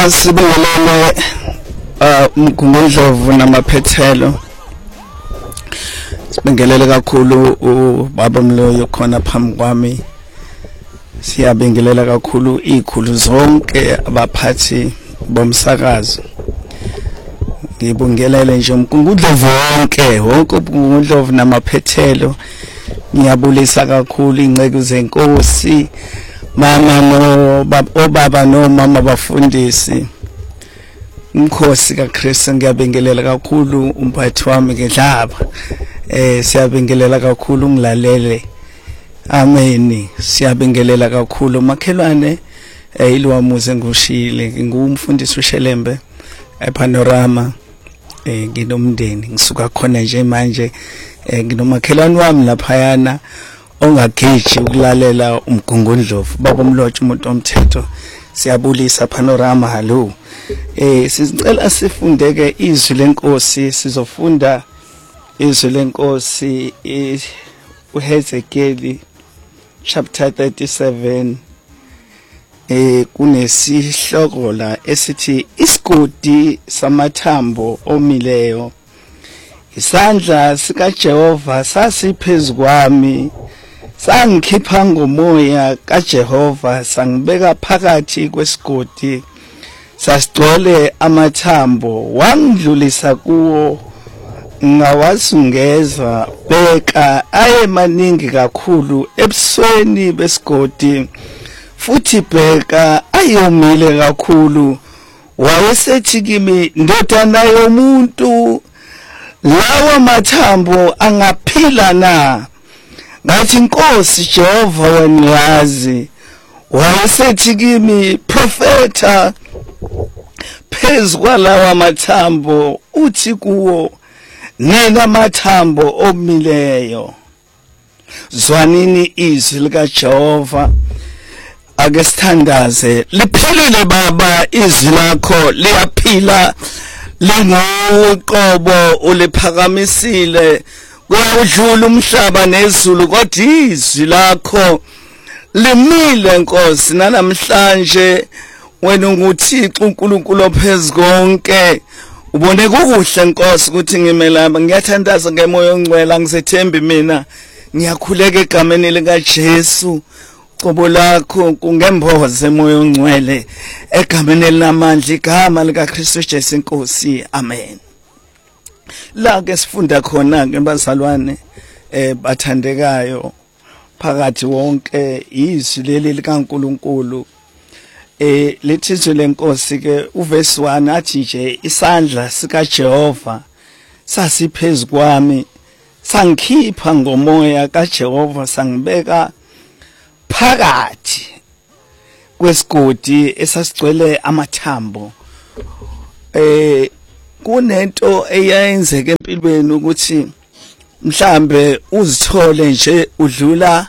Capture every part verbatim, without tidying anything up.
Asibongelele umgungundlovu namaphethelo. Sibingelele kakhulu ubaba Mloyo khona phambi kwami. Siyabingelela kakhulu ikhulu zonke abaphathi bomsakazo. Ngibongelele nje umgungundlovu wonke, wonke umgungundlovu namaphethelo. Ngiyabulisa kakhulu ingceke zenkosi. Mama no obaba no mama bafundisi. Umkhosi kaKristu ngiyabingelela kakhulu umphathi wami ngeDlaba. Eh siyabingelela kakhulu ungilalele. Amen. Siyabingelela kakhulu makhelwane eh ilwamuze ngushile ngumfundisi uShelembe ePanorama eh nginomndeni ngisuka khona nje manje eh nginomakhelwane wami laphayana ongageji ukulalela umgungundlovu baba Mlotsha umuntu omthetho. Siyabulisa Panorama hallo. Eh sizicela sifundeke izwi lenkosi, sizofunda izwi lenkosi uHezekeli chapter thirty-seven. Eh kunesihloko la esithi isigodi samathambo omileyo. Isandla sika Jehova sasiphezulu kwami, sangikhipha ngomoya kaJehova sangibeka phakathi kwesigodi sasigcwele amathambo, wangidlulisa kuwo ngawasungeza beka ayemaningi kakhulu ebusweni besigodi, futhi bheka ayomile kakhulu. Wayesethi kimi, ndodana yomuntu, lawa mathambo angaphila na? Ngathi Nkosi Jehova wena uyazi. Wayesethi kimi, profeta, phezu kwalawa mathambo uthi kuwo, nena mathambo omileyo, zwanini izwi likaJehova. Ake sithandaze. Liphilile Baba, izwi lakho liyaphila, lingoqobo uliphakamisile, kuyawudlula umhlaba nezulu, kodwa izwi lakho limile Nkosi. Namhlanje wena unguThixo uNkulunkulu ophezulu konke, ubone kukuhle Nkosi ukuthi ngimelapha. Ngiyathandaza ngemoya ongcwele, ngizethemba mina, ngiyakhuleka egameni likaJesu. Qobo lakho kungemboze moya ongcwele egameni elinamandla, igama likaKristu Jesu Inkosi, amen. La ke sifunda khona ke bazalwane eh bathandekayo phakathi wonke izwi leli likaNkulunkulu. Eh lethizwe lenkosi ke uverse one athi nje isandla sika Jehova sasiphezulu kwami, sangikhipha ngomoya kaJehova sangibeka phakathi kwesigodi esasigcwele amathambo. Eh kunento eyayenzeka empilweni ukuthi mhlambe uzithole nje udlula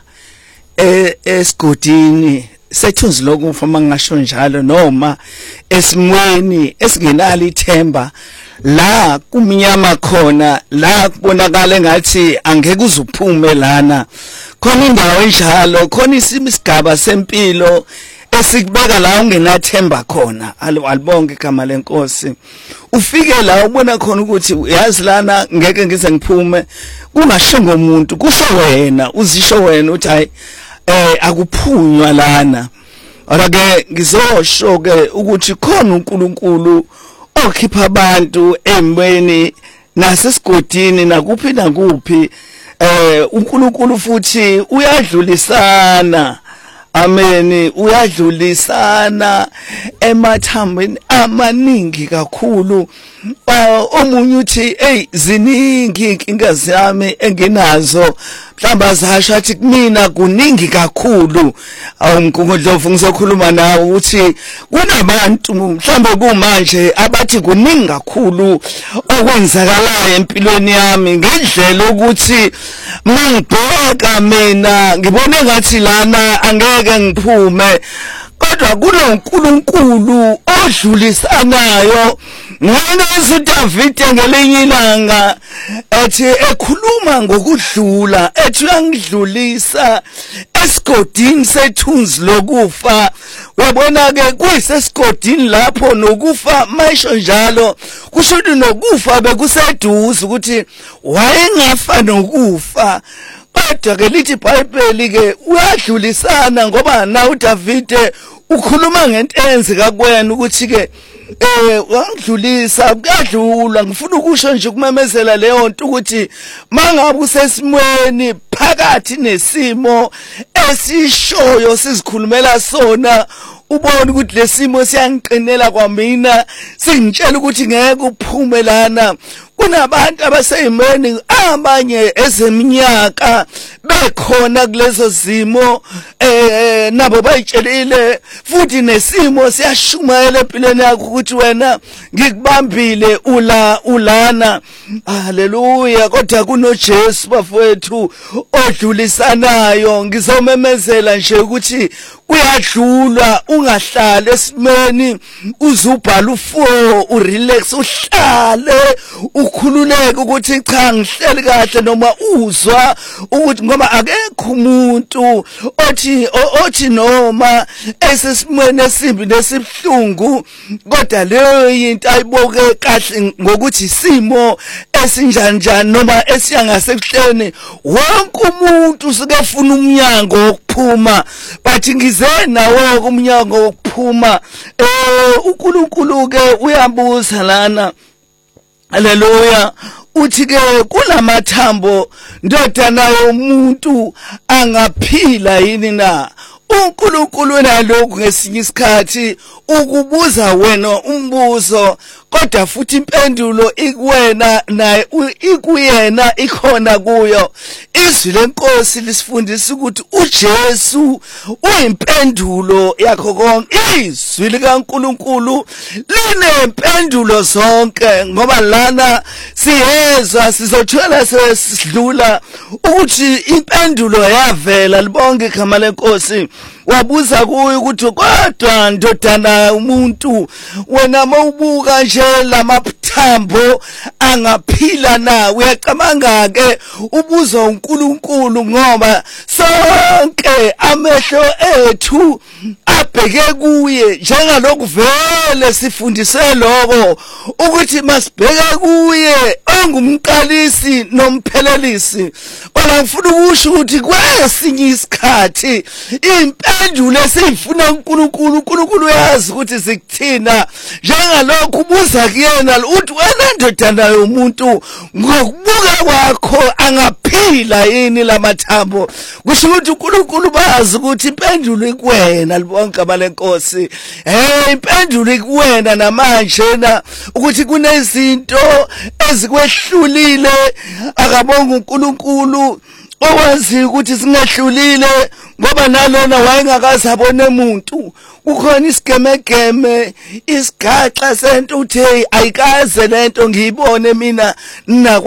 esigodini sethunzi lokufa mangasho njalo, noma esimweni esingenalo ithemba, la kumnyama khona, la kubonakala engathi angeke uzuphume lana. Khona indawo enjalo, khona isigaba sempilo esikubeka la ungenathemba khona. Alibonke igama lenkosi. Ufike la ubona khona ukuthi uyazi lana ngeke ngize ngiphume, kungasho ngomuntu, kusho wena, uzisho wena uthi hayi eh akuphunywa lana. Ora-ke ngizosho ke ukuthi khona uNkulunkulu okhipha abantu emweni nasesigodini nakuphi nakuphi. Eh uNkulunkulu futhi uyadlulisana, amen, uyadlulisana emathambeni amaningi kakhulu. Omunye uthi hey ziningi inkinga zami enginazo, mhlamba azasho athi kumina kuningi kakhulu. Awumgungundlovu ngizokhuluma nawe ukuthi kunabantu mhlamba kumanje abathi kuningi kakhulu okwenzakalayo empilweni yami, ngendlela ukuthi mangibheka mina ngibone ngathi lana angeke ngiphume. kodwa kunoNkulunkulu odlulisanayo. Ngone uDavide ngelinye ilanga ethi ekhuluma ngokudlula, ethi uyangidlulisa esigodini sethunzi lokufa. Uyabona ke kuyisesigodini lapho nokufa mayisho njalo kusho ukuthi nokufa bekuseduze ukuthi wayengafa nokufa. Kodwa ke lithi iBhayibheli ke uyadlulisana ngoba na uDavide ukhuluma ngento eyenzeka kuwena ukuthi ke eh wangidlulisa kuyadlula. Ngifuna ukusho nje kumemezela leyo nto ukuthi mangabe usesimweni phakathi nesimo esishoyo sizikhulumela sona, ubone ukuthi lesimo siyangiqinela kwamina, singitshela ukuthi ngeke uphume lana. Kunabantu abaseyimeni abanye ezeminyaka bekhona kulezo zimo eh nabo bayitshelile futhi nesimo siyashumayela empilweni yakho ukuthi wena ngikubambile ula ulana. Haleluya. Kodwa kunoJesu bafowethu odlulisanayo. Ngizomemezela nje ukuthi kuyadlula, ungahlali esimeni uzubhala u-four urelax, uhlale ukhululeke ukuthi cha ngihleli kahle, noma uzwa ukuthi ngoba akekho umuntu othi othi noma esesimweni esimbi nesibhlungu kodwa leyo into ayiboke kahle ngokuthi isimo esinjani njani noma esiyangasehleni. Wonke umuntu usuke efuna umnyango wokuphuma, bathi ngize nawo umnyango wokuphuma. Eh uNkulunkulu ke uyabuza lana. Haleluya. Uthi ke kulamathambo ndodana yomuntu angaphila yini na? uNkulunkulu nalokho ngesinye isikhathi ukubuza wena umbuzo, kodwa futhi impendulo ikuwena naye ikuyena ikhona kuyo. Izwi lenkosi lisifundisa ukuthi uJesu uyimpendulo yakho konke. Izwi likaNkulunkulu linempendulo zonke, ngoba lana siyezwa sizothola sesidlula ukuthi impendulo yavela. Libonke igama lenkosi. Wabuza kuyo ukuthi kodwa ndodana umuntu wena mawubuka nje lamathambo angaphila na? Uyacabanga ke ubuza uNkulunkulu ngoba sonke amehlo ethu abheke kuye, njengalokhu vele sifundise lokho ukuthi masibheke kuye ongumqalisi nomphelelisi. Kodwa ngifuna ukusho ukuthi kwesinye isikhathi impendulo esifuna uNkulunkulu, uNkulunkulu uyazi ukuthi sikuthina, njengalokhu ubuza kuyena uthi wena ndodana yomuntu ngokubuka kwakho angaphila yini lamathambo. Kusho ukuthi uNkulunkulu bazi ukuthi impendulo ikuwena. Libonke igama lenkosi. Eh impendulo ikuwena namanje na ukuthi kunezinto ezikwehlulile. Akabonga uNkulunkulu owazi ukuthi singehlulile ngoba nalona wayengakazi abone umuntu. Kukhona isigemegeme, isigaxa sento uthe ayikaze lento ngiyibone mina na